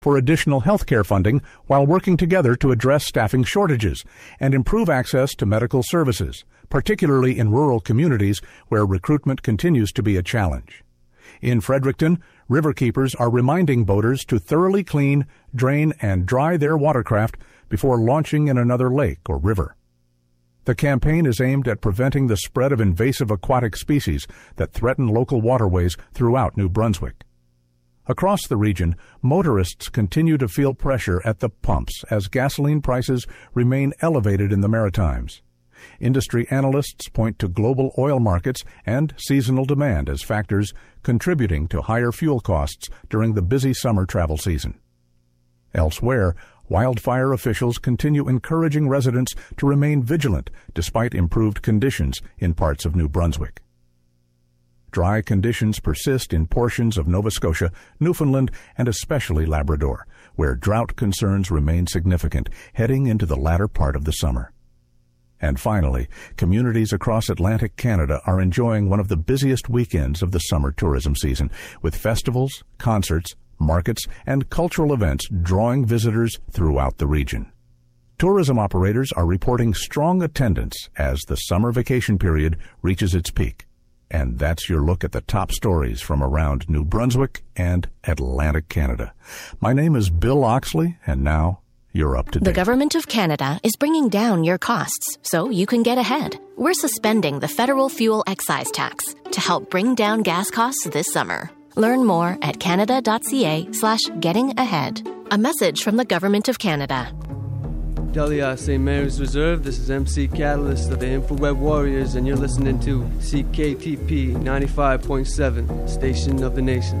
for additional healthcare funding while working together to address staffing shortages and improve access to medical services, particularly in rural communities where recruitment continues to be a challenge. In Fredericton, riverkeepers are reminding boaters to thoroughly clean, drain, and dry their watercraft before launching in another lake or river. The campaign is aimed at preventing the spread of invasive aquatic species that threaten local waterways throughout New Brunswick. Across the region, motorists continue to feel pressure at the pumps as gasoline prices remain elevated in the Maritimes. Industry analysts point to global oil markets and seasonal demand as factors contributing to higher fuel costs during the busy summer travel season. Elsewhere, wildfire officials continue encouraging residents to remain vigilant despite improved conditions in parts of New Brunswick. Dry conditions persist in portions of Nova Scotia, Newfoundland, and especially Labrador, where drought concerns remain significant heading into the latter part of the summer. And finally, communities across Atlantic Canada are enjoying one of the busiest weekends of the summer tourism season, with festivals, concerts, markets, and cultural events drawing visitors throughout the region. Tourism operators are reporting strong attendance as the summer vacation period reaches its peak. And that's your look at the top stories from around New Brunswick and Atlantic Canada. My name is Bill Oxley, and now you're up to date. The Government of Canada is bringing down your costs so you can get ahead. We're suspending the federal fuel excise tax to help bring down gas costs this summer. Learn more at canada.ca/gettingahead. A message from the Government of Canada. Delia St. Mary's Reserve, this is MC Catalyst of the InfoWeb Warriors, and you're listening to CKTP 95.7, Station of the Nation.